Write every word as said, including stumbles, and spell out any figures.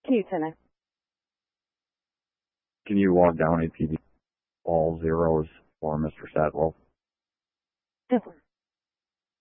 Can you turn it? Can you log down A P B all zeros for Mister Sadwell? This one.